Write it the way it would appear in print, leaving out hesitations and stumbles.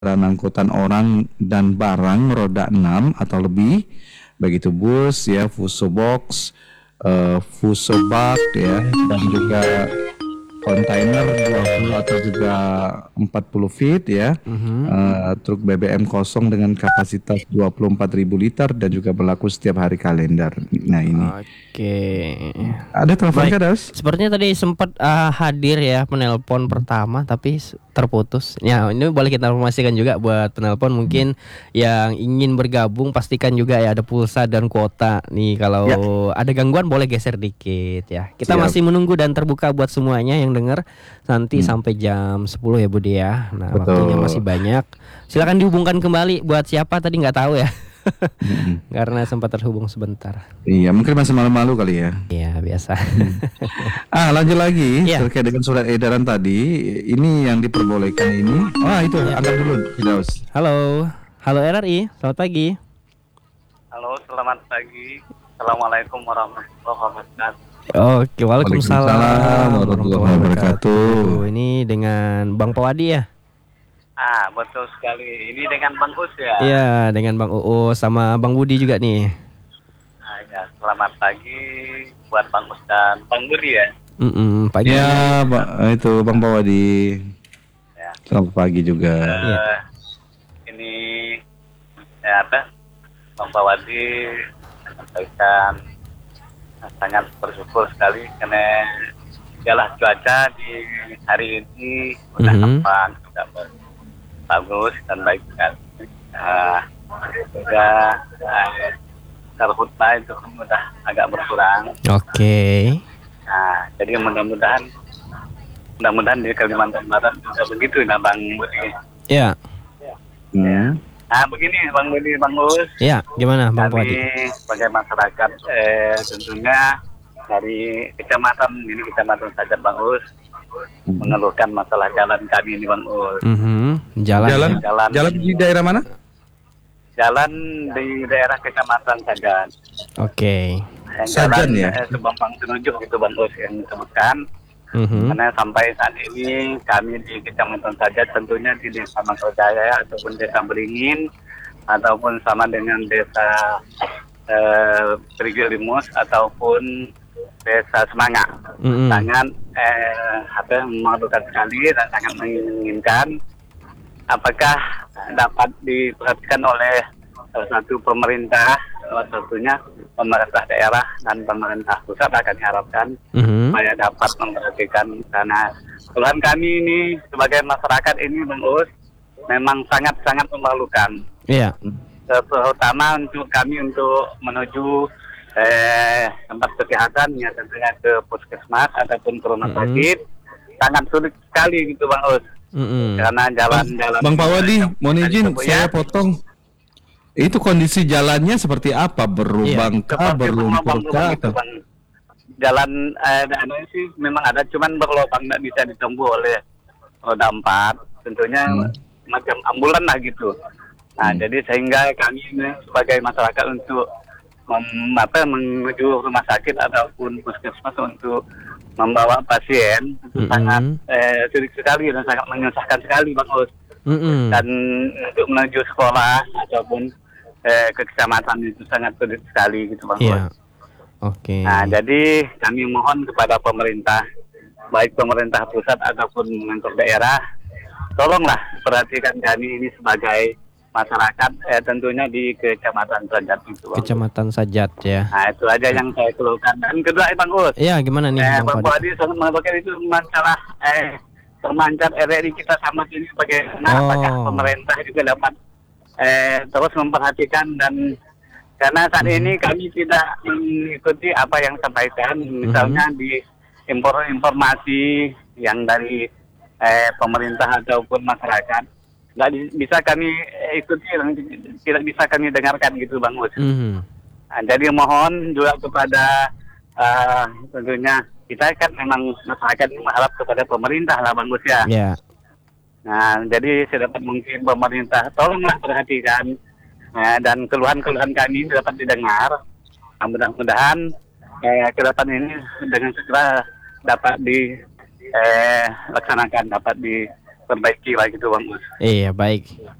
angkutan orang dan barang roda 6 atau lebih, baik itu bus ya, Fuso Box, Fuso Bak ya, dan juga kontainer 20 atau juga 40 feet ya, truk BBM kosong dengan kapasitas 24.000 liter dan juga berlaku setiap hari kalender. Nah ini Oke. ada telepon Baik. kah, Das? Sepertinya tadi sempat hadir ya penelpon pertama tapi terputus. Ya, ini boleh kita informasikan juga buat penelpon mungkin yang ingin bergabung, pastikan juga ya ada pulsa dan kuota. Nih kalau Ya. ada gangguan boleh geser dikit ya. Kita Siap. masih menunggu dan terbuka buat semuanya yang dengar nanti sampai jam 10 ya Budi ya. Nah, Betul. waktunya masih banyak. Silakan dihubungkan kembali buat siapa tadi nggak tahu ya. Karena sempat terhubung sebentar. Iya, mungkin masih malu-malu kali ya. Iya, biasa. Lanjut lagi Iya. terkait dengan surat edaran tadi. Ini yang diperbolehkan ini. Itu angkat dulu, Firdaus. Halo. Halo RRI, selamat pagi. Halo, selamat pagi. Assalamualaikum warahmatullahi wabarakatuh. Oke, waalaikumsalam warahmatullahi wabarakatuh. Ini dengan Bang Pawadi ya? Betul sekali. Ini dengan Bang Us ya? Iya, dengan Bang Uus sama Bang Budi juga nih. Ya, selamat pagi buat Bang Us dan Bang Budi ya. Pagi. Ya, itu Bang Pawadi. Ya. Selamat pagi juga. Ini Bang Pawadi menyampaikan sangat bersyukur sekali karena segala cuaca di hari ini udah tampak sudah bagus dan baik sekali. Juga karhutlah itu udah agak berkurang. Oke. Jadi mudah-mudahan di Kalimantan Barat juga begitu, Bang Budi. Iya. Begini Bang Budi, Bang Us. Iya, gimana Bang Pawadi? Kami sebagai masyarakat tentunya dari kecamatan Sajat Bang Us mengeluhkan masalah jalan kami ini Bang Us. Jalan. Jalan di daerah mana? Jalan di daerah kecamatan Sajat. Oke. Sajan ya? Sebampang Tenujuk itu Bang Us yang disebutkan. Karena sampai saat ini kami di kecamatan Sajat tentunya di desa Mangkojaya ataupun desa Beringin ataupun sama dengan desa Perigilimus ataupun desa Semanga. Sangat memalukan sekali dan sangat menginginkan apakah dapat diperhatikan oleh salah satu pemerintah, salah satunya pemerintah daerah dan pemerintah pusat akan diharapkan supaya dapat memperhatikan, karena keluhan kami ini sebagai masyarakat ini Bang Us memang sangat-sangat memalukan. Iya. Terutama untuk kami untuk menuju tempat kesehatan ya, tentunya ke puskesmas ataupun ke rumah sakit sangat sulit sekali gitu Bang Us. Karena jalan-jalan. Bang Pawadi, mohon izin ya, saya potong. Itu kondisi jalannya seperti apa? Berlubang kah, berlumpur kah? Jalan sih memang ada, cuman berlubang, nggak bisa ditempuh oleh roda 4. Tentunya macam ambulan lah gitu. Nah, jadi sehingga kami sebagai masyarakat untuk menuju rumah sakit ataupun puskesmas untuk membawa pasien itu sangat sulit sekali dan sangat menyusahkan sekali Bang Us. Dan untuk menuju sekolah ataupun ke kecamatan itu sangat sulit sekali gitu Bang Us. Oke. Nah, jadi kami mohon kepada pemerintah, baik pemerintah pusat ataupun pemerintah daerah, tolonglah perhatikan kami ini sebagai masyarakat tentunya di Kecamatan Sajat itu Bang. Kecamatan Sajat ya. Nah, itu aja yang saya keluhkan. Dan kedua Bang Us. Iya, gimana nih Bang Pawadi sangat mengatakan itu masalah permancat RRI kita sama ini bagaimana, apakah pemerintah juga dapat terus memperhatikan, dan karena saat ini kami tidak mengikuti apa yang disampaikan, misalnya di informasi yang dari pemerintah ataupun masyarakat nggak bisa kami ikuti, tidak bisa kami dengarkan gitu Bang Us. Nah, jadi mohon juga kepada tentunya kita kan memang masyarakat mengharap kepada pemerintah lah Bang Us ya. Yeah. Nah, jadi sedapat mungkin pemerintah tolonglah perhatikan dan keluhan-keluhan kami dapat didengar. Mudah-mudahan ke depan ini dengan segera dapat dilaksanakan, dapat diperbaiki lah gitu Bang Gus. Iya, baik.